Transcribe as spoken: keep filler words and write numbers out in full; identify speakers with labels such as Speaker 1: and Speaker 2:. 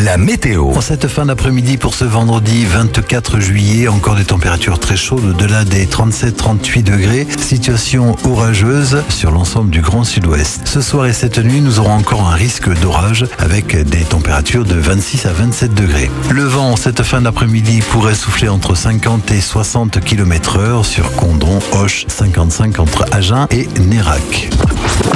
Speaker 1: La météo.
Speaker 2: En cette fin d'après-midi pour ce vendredi vingt-quatre juillet, encore des températures très chaudes au-delà des trente-sept à trente-huit degrés. Situation orageuse sur l'ensemble du Grand Sud-Ouest. Ce soir et cette nuit, nous aurons encore un risque d'orage avec des températures de vingt-six à vingt-sept degrés. Le vent, cette fin d'après-midi, pourrait souffler entre cinquante et soixante kilomètres heure sur Condron, Auch, cinquante-cinq entre Agen et Nérac.